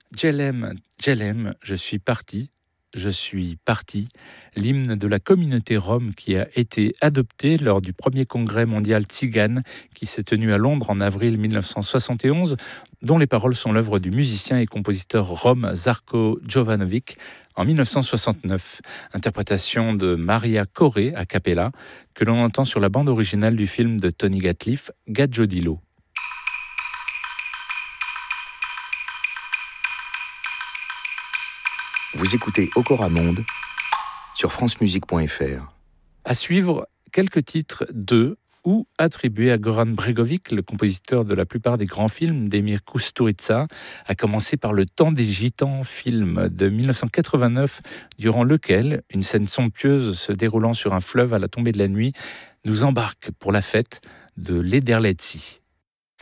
Djelem, Djelem, je suis parti, l'hymne de la communauté rome qui a été adopté lors du premier congrès mondial Tzigane qui s'est tenu à Londres en avril 1971, dont les paroles sont l'œuvre du musicien et compositeur rome Žarko Jovanović en 1969. Interprétation de Maria Corée a cappella que l'on entend sur la bande originale du film de Tony Gatliff, Gadjodilo. Vous écoutez Okora Monde sur francemusique.fr. À suivre, quelques titres de ou attribués à Goran Bregovic, le compositeur de la plupart des grands films d'Emir Kusturica, à commencer par Le Temps des Gitans, film de 1989, durant lequel une scène somptueuse se déroulant sur un fleuve à la tombée de la nuit nous embarque pour la fête de l'Ederletsi.